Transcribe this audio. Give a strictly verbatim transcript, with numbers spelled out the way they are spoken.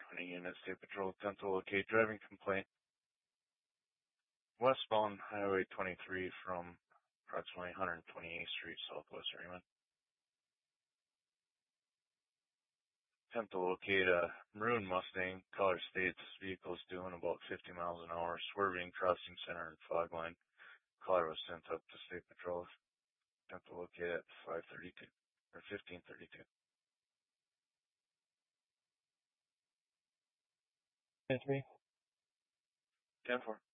twenty unit State Patrol, attempt to locate driving complaint. Westbound Highway twenty-three from approximately one twenty-eighth Street, Southwest Raymond. Attempt to locate a maroon Mustang. Caller states vehicle is doing about fifty miles an hour, swerving, crossing center and fog line. Caller was sent up to State Patrol. Attempt to locate at five thirty-two or fifteen thirty-two. ten three. ten four.